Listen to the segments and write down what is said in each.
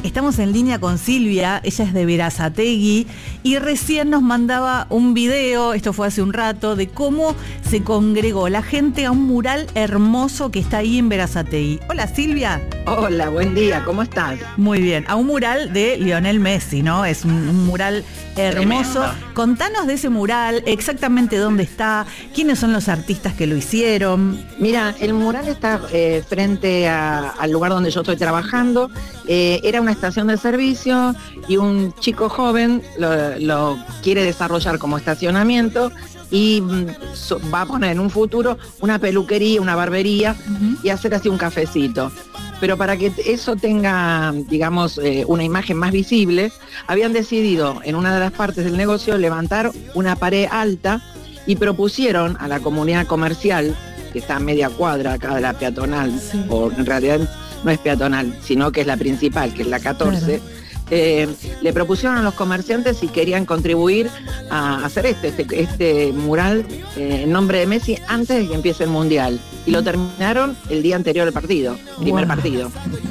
Estamos en línea con Silvia, ella es de Berazategui y recién nos mandaba un video, esto fue hace un rato, de cómo se congregó la gente a un mural hermoso que está ahí en Berazategui. Hola Silvia. Hola, buen día, ¿cómo estás? Muy bien, a un mural de Lionel Messi, ¿no? Es un mural hermoso. Tremendo. Contanos de ese mural, exactamente dónde está, quiénes son los artistas que lo hicieron. Mira, el mural está frente al lugar donde yo estoy trabajando. Era una estación de servicio y un chico joven lo quiere desarrollar como estacionamiento y va a poner en un futuro una peluquería, una barbería y hacer así un cafecito. Pero para que eso tenga, digamos, una imagen más visible, habían decidido en una de las partes del negocio levantar una pared alta y propusieron a la comunidad comercial, que está a media cuadra acá de la peatonal, sí, o en realidad no es peatonal, sino que es la principal, que es la 14, claro. Le propusieron a los comerciantes si querían contribuir a hacer este mural en nombre de Messi antes de que empiece el Mundial. Y lo terminaron el día anterior al partido, primer partido.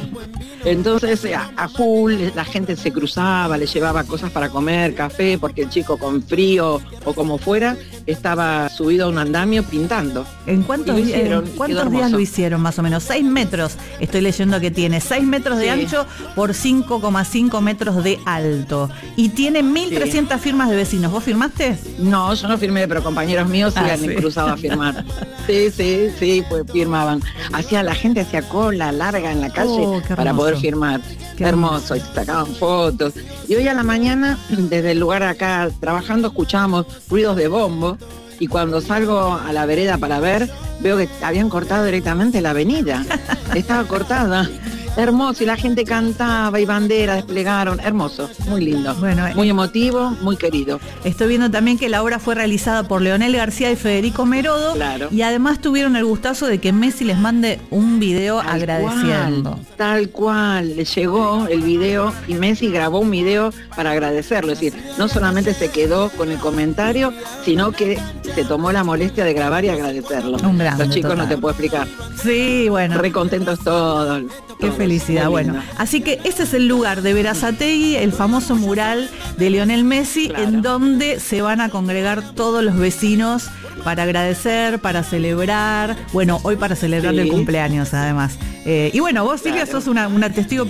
Entonces a full, la gente se cruzaba, le llevaba cosas para comer, café, porque el chico con frío o como fuera, estaba subido a un andamio pintando. ¿En cuántos días lo hicieron más o menos? 6 metros, estoy leyendo que tiene, 6 metros de ancho por 5,5 metros de alto. Y tiene 1.300 firmas de vecinos. ¿Vos firmaste? No, yo no firmé, pero compañeros míos se han cruzado a firmar. Sí, pues firmaban. La gente hacía cola larga en la calle para poder firmar. Qué hermoso, y sacaban fotos. Y hoy a la mañana, desde el lugar acá trabajando, escuchábamos ruidos de bombo, y cuando salgo a la vereda para ver, veo que habían cortado directamente la avenida. Estaba cortada. Hermoso, y la gente cantaba y banderas desplegaron, hermoso, muy lindo, bueno, muy emotivo, muy querido. Estoy viendo también que la obra fue realizada por Leonel García y Federico Merodo, claro. Y además tuvieron el gustazo de que Messi les mande un video agradeciendo. Tal cual, le llegó el video y Messi grabó un video para agradecerlo, es decir, no solamente se quedó con el comentario, sino que se tomó la molestia de grabar y agradecerlo. Un grande, los chicos total. No te puedo explicar. Sí, bueno. Re contentos todos. Qué felicidad, bueno. Así que ese es el lugar de Berazategui, el famoso mural de Lionel Messi, claro, en donde se van a congregar todos los vecinos para agradecer, para celebrar, bueno, hoy para celebrarle el cumpleaños además. Y bueno, vos Silvia sos una testigo